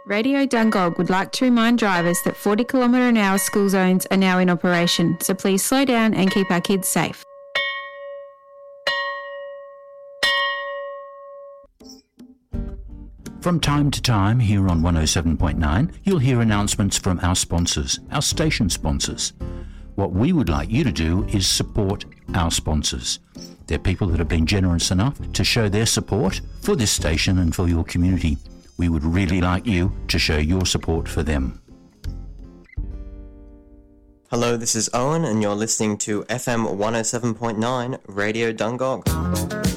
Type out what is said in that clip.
Radio Dungog would like to remind drivers that 40 km/h school zones are now in operation, so please slow down and keep our kids safe. From time to time here on 107.9, you'll hear announcements from our sponsors, our station sponsors. What we would like you to do is support our sponsors. They're people that have been generous enough to show their support for this station and for your community. We would really like you to show your support for them. Hello, this is Owen and you're listening to FM 107.9 Radio Dungog.